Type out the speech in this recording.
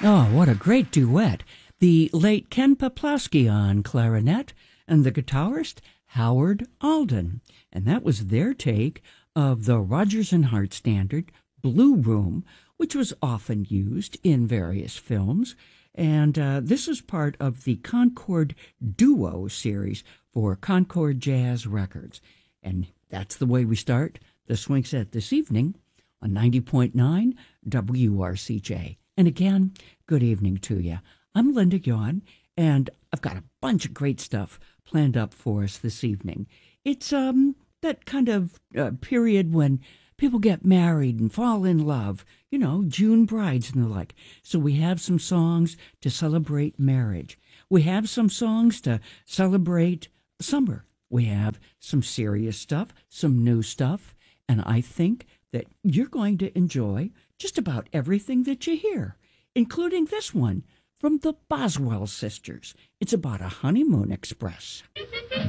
Oh, what a great duet. The late Ken Peplowski on clarinet and the guitarist Howard Alden. And that was their take of the Rodgers and Hart standard Blue Room, which was often used in various films. And this is part of the Concord Duo series for Concord Jazz Records. And that's the way we start the Swing Set this evening on 90.9 WRCJ. And again, good evening to you. I'm Linda Yawn, and I've got a bunch of great stuff planned up for us this evening. It's that kind of period when people get married and fall in love, you know, June brides and the like. So we have some songs to celebrate marriage. We have some songs to celebrate summer. We have some serious stuff, some new stuff, and I think that you're going to enjoy just about everything that you hear, including this one from the Boswell Sisters. It's about a honeymoon express.